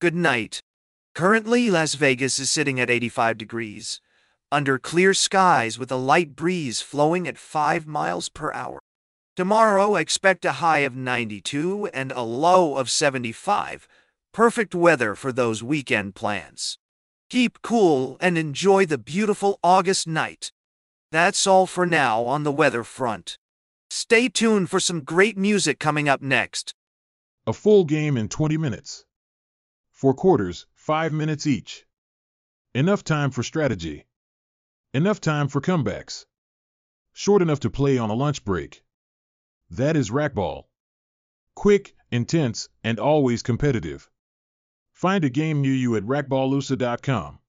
Good night. Currently, Las Vegas is sitting at 85 degrees, under clear skies with a light breeze flowing at 5 miles per hour. Tomorrow, expect a high of 92 and a low of 75. Perfect weather for those weekend plans. Keep cool and enjoy the beautiful August night. That's all for now on the weather front. Stay tuned for some great music coming up next. A full game in 20 minutes. 4 quarters, 5 minutes each. Enough time for strategy. Enough time for comebacks. Short enough to play on a lunch break. That is racquetball. Quick, intense, and always competitive. Find a game near you at racquetballusa.com.